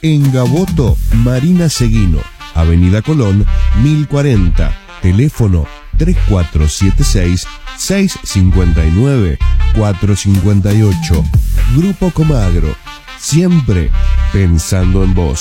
En Gaboto, Marina Seguino, Avenida Colón, 1040, teléfono 3476-659-458. Grupo Comagro, siempre pensando en vos.